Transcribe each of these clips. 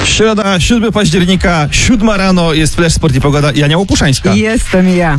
Środa, 7 października, 7 rano, jest Flash Sport i Pogoda i Ania Łopuszańska. Jestem ja.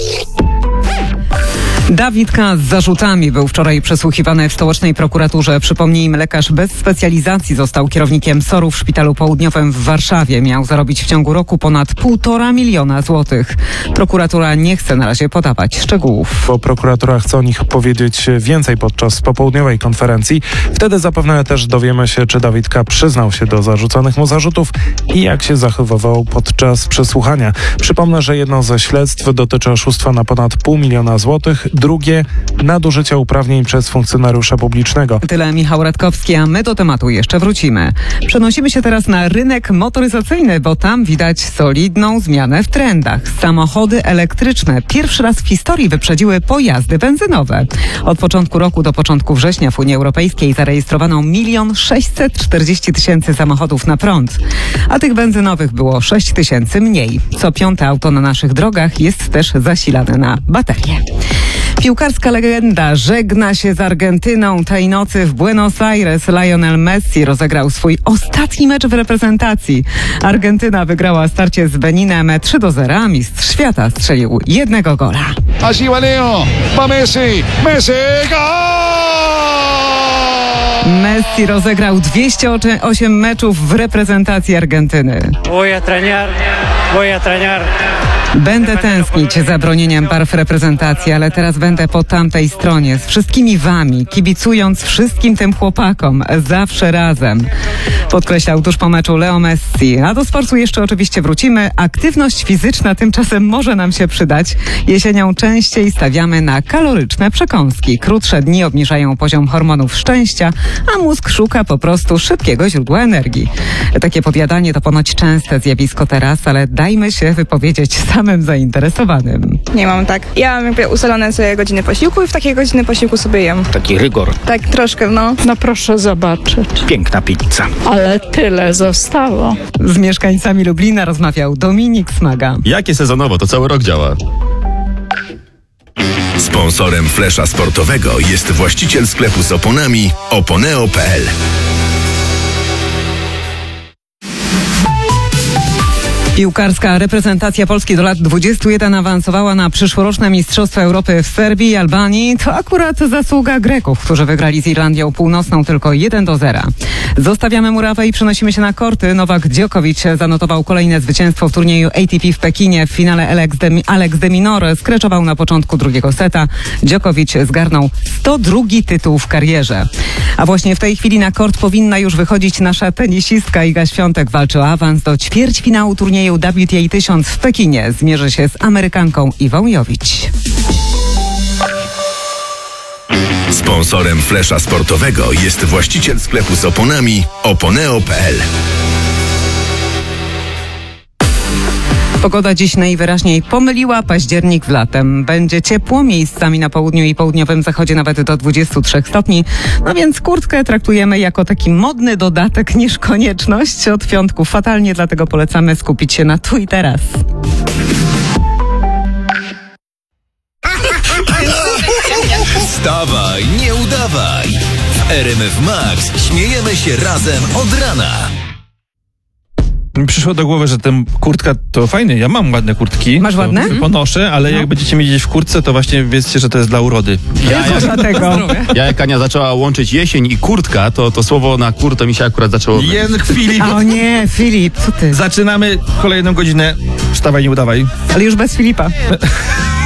Dawid K. z zarzutami był wczoraj przesłuchiwany w stołecznej prokuraturze. Przypomnijmy, lekarz bez specjalizacji został kierownikiem SOR-u w Szpitalu Południowym w Warszawie. Miał zarobić w ciągu roku ponad 1,5 miliona złotych. Prokuratura nie chce na razie podawać szczegółów. Bo prokuratura chce o nich powiedzieć więcej podczas popołudniowej konferencji. Wtedy zapewne też dowiemy się, czy Dawid K. przyznał się do zarzuconych mu zarzutów i jak się zachowywał podczas przesłuchania. Przypomnę, że jedno ze śledztw dotyczy oszustwa na ponad 0,5 miliona złotych, drugie nadużycia uprawnień przez funkcjonariusza publicznego. Tyle Michał Radkowski, a my do tematu jeszcze wrócimy. Przenosimy się teraz na rynek motoryzacyjny, bo tam widać solidną zmianę w trendach. Samochody elektryczne pierwszy raz w historii wyprzedziły pojazdy benzynowe. Od początku roku do początku września w Unii Europejskiej zarejestrowano 1 640 000 samochodów na prąd, a tych benzynowych było 6 000 mniej. Co piąte auto na naszych drogach jest też zasilane na baterie. Piłkarska legenda żegna się z Argentyną. Tej nocy w Buenos Aires Lionel Messi rozegrał swój ostatni mecz w reprezentacji. Argentyna wygrała starcie z Beninem 3-0, a mistrz świata strzelił 1 gola. Allí va Leo, va Messi, Messi, gol! Messi rozegrał 208 meczów w reprezentacji Argentyny. Voy a extrañar. Będę tęsknić za bronieniem barw reprezentacji, ale teraz będę po tamtej stronie, z wszystkimi wami, kibicując wszystkim tym chłopakom, zawsze razem. Podkreślał tuż po meczu Leo Messi. A do sportu jeszcze oczywiście wrócimy. Aktywność fizyczna tymczasem może nam się przydać. Jesienią częściej stawiamy na kaloryczne przekąski. Krótsze dni obniżają poziom hormonów szczęścia, a mózg szuka po prostu szybkiego źródła energii. Takie podjadanie to ponoć częste zjawisko teraz, ale dajmy się wypowiedzieć samym zainteresowanym. Nie mam tak. Ja mam jakby ustalone sobie godziny posiłku i w takiej godziny posiłku sobie jem. Taki rygor. Tak troszkę, no. No proszę zobaczyć. Piękna pizza. Ale tyle zostało. Z mieszkańcami Lublina rozmawiał Dominik Smaga. Jakie sezonowo, to cały rok działa. Sponsorem Flesza Sportowego jest właściciel sklepu z oponami oponeo.pl. Piłkarska reprezentacja Polski do lat 21 awansowała na przyszłoroczne Mistrzostwa Europy w Serbii i Albanii. To akurat zasługa Greków, którzy wygrali z Irlandią Północną tylko 1-0. Zostawiamy murawę i przenosimy się na korty. Nowak Djokovic zanotował kolejne zwycięstwo w turnieju ATP w Pekinie. W finale Alex de Minaur skreczował na początku drugiego seta. Djokovic zgarnął 102 tytuł w karierze. A właśnie w tej chwili na kort powinna już wychodzić nasza tenisistka Iga Świątek. Walczy o awans do ćwierćfinału turnieju WTA 1000 w Pekinie. Zmierzy się z Amerykanką Iwą Jowić. Sponsorem Flesza Sportowego jest właściciel sklepu z oponami oponeo.pl. Pogoda dziś najwyraźniej pomyliła październik z latem. Będzie ciepło, miejscami na południu i południowym zachodzie nawet do 23 stopni. No więc kurtkę traktujemy jako taki modny dodatek niż konieczność. Od piątku fatalnie, dlatego polecamy skupić się na tu i teraz. Wstawaj, nie udawaj. W RMF Max śmiejemy się razem od rana. Mi przyszło do głowy, że ten kurtka to fajny. Ja mam ładne kurtki. Masz ładne? Ponoszę, ale jak będziecie mnie widzieć w kurtce, to właśnie wiedzcie, że to jest dla urody. Dlatego. Jak Ania zaczęła łączyć jesień i kurtka, to słowo na kur to mi się akurat zaczęło... Filip. O nie, Filip, co ty? Zaczynamy kolejną godzinę. Wstawaj, nie udawaj. Ale już bez Filipa.